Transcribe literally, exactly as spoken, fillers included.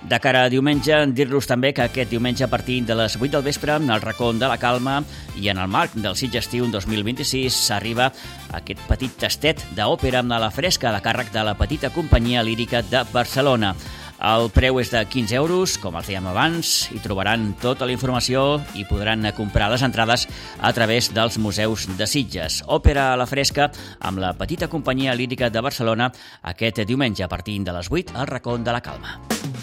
De cara a diumenge, dir-los també que aquest diumenge a partir de les vuit del vespre, al racó de la Calma i en el marc del Sitges Estiu dos mil vint-i-sis, arriba aquest petit tastet d'òpera a la fresca a càrrec de la petita companyia lírica de Barcelona. El preu és de quinze euros, com els dèiem abans, i trobaran tota la informació i podran comprar les entrades a través dels museus de Sitges. Òpera a la fresca amb la petita companyia lírica de Barcelona aquest diumenge a partir de les vuit al racó de la Calma.